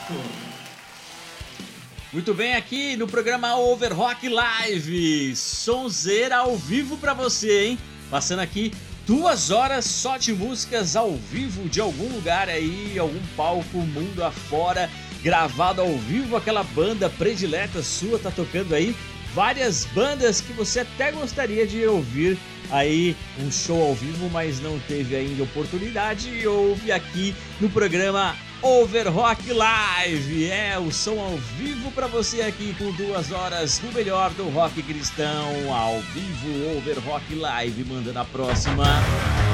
Muito bem, aqui no programa Over Rock Live, sonzeira ao vivo pra você, hein? Passando aqui 2 horas só de músicas ao vivo de algum lugar aí, algum palco, mundo afora, gravado ao vivo, aquela banda predileta sua tá tocando aí, várias bandas que você até gostaria de ouvir aí, um show ao vivo, mas não teve ainda oportunidade e ouve aqui no programa Over Rock Live, o som ao vivo pra você aqui com 2 horas do melhor do rock cristão, ao vivo, Over Rock Live, manda na próxima.